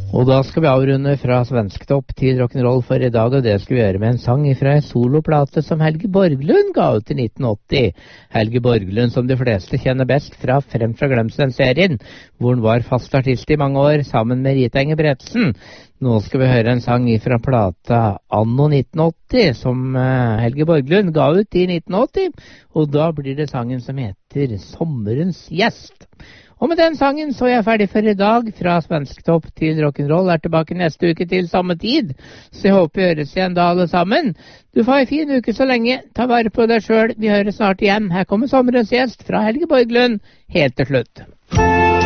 Og da skal vi avrunde fra svensktopp til rock'n'roll for i dag, og det skal vi gjøre med en sang fra en soloplate som Helge Borglund ga ut i 1980. Helge Borglund, som de fleste kjenner best fra Frem fra Glemselen-serien, hvor han var fast artist i mange år sammen med Rita Enge Bredtsen. Nå skal vi høre en sang fra plata Anno 1980, som Helge Borglund ga ut i 1980, og da blir det sangen som heter Sommerens gjest. Og med den sangen så er jeg ferdig for i dag. Fra svensktopp til rock'n'roll er tilbake neste uke til samme tid. Så jeg håper vi høres igjen da alle sammen. Du får en fin uke så lenge. Ta vare på deg selv. Vi høres snart igjen. Her kommer sommerens gjest fra Helge Borglund helt til slutt.